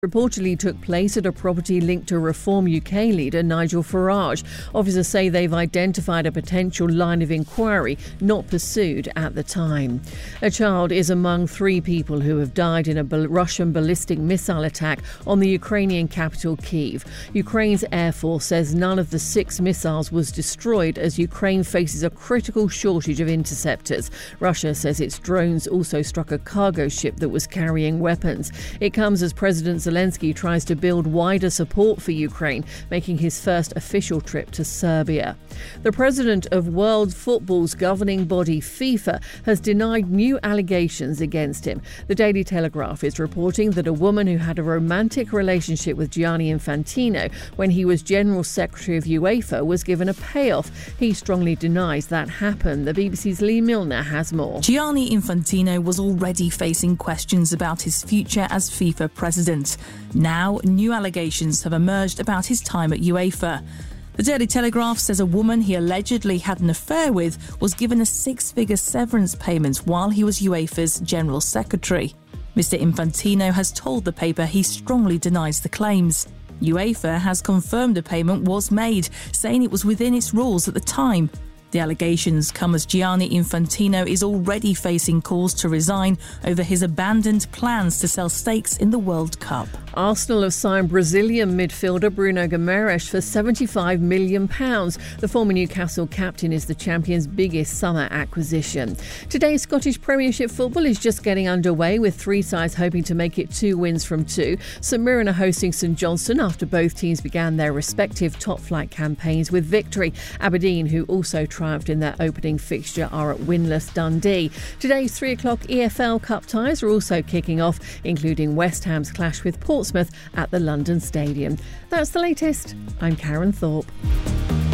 Reportedly took place at a property linked to Reform UK leader Nigel Farage. Officers say they've identified a potential line of inquiry not pursued at the time. A child is among 3 people who have died in a Russian ballistic missile attack on the Ukrainian capital Kyiv. Ukraine's Air Force says none of the 6 missiles was destroyed as Ukraine faces a critical shortage of interceptors. Russia says its drones also struck a cargo ship that was carrying weapons. It comes as President Zelensky tries to build wider support for Ukraine, making his first official trip to Serbia. The president of World Football's governing body, FIFA, has denied new allegations against him. The Daily Telegraph is reporting that a woman who had a romantic relationship with Gianni Infantino when he was General Secretary of UEFA was given a payoff. He strongly denies that happened. The BBC's Lee Milner has more. Gianni Infantino was already facing questions about his future as FIFA president. Now, new allegations have emerged about his time at UEFA. The Daily Telegraph says a woman he allegedly had an affair with was given a 6-figure severance payment while he was UEFA's General Secretary. Mr. Infantino has told the paper he strongly denies the claims. UEFA has confirmed the payment was made, saying it was within its rules at the time. The allegations come as Gianni Infantino is already facing calls to resign over his abandoned plans to sell stakes in the World Cup. Arsenal have signed Brazilian midfielder Bruno Guimaraes for £75 million. The former Newcastle captain is the champion's biggest summer acquisition. Today's Scottish Premiership football is just getting underway, with 3 sides hoping to make it 2 wins from 2. St Mirren are hosting St Johnstone after both teams began their respective top-flight campaigns with victory. Aberdeen, who also triumphed in their opening fixture, are at winless Dundee. Today's 3 o'clock EFL Cup ties are also kicking off, including West Ham's clash with Portsmouth at the London Stadium. That's the latest. I'm Karen Thorpe.